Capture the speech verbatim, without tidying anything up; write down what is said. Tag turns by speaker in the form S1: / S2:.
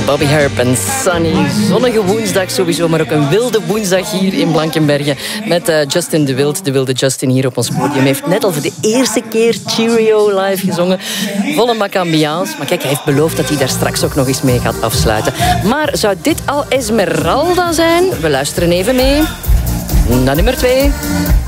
S1: Bobby Herp en Sunny. Zonnige woensdag sowieso, maar ook een wilde woensdag hier in Blankenberge. Met uh, Justin de Wild, de wilde Justin hier op ons podium. Hij heeft net al voor de eerste keer Cheerio live gezongen. Volle bak ambiance. Maar kijk, hij heeft beloofd dat hij daar straks ook nog eens mee gaat afsluiten. Maar zou dit al Esmeralda zijn? We luisteren even mee. Naar nummer twee.